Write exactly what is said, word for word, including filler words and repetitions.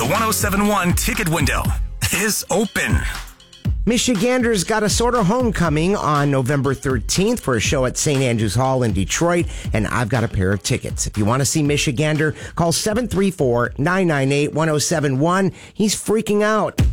The one oh seven one ticket window is open. Michigander's got a sort of homecoming on November thirteenth for a show at Saint Andrews Hall in Detroit, and I've got a pair of tickets. If you want to see Michigander, call seven three four, nine nine eight, one oh seven one. He's freaking out.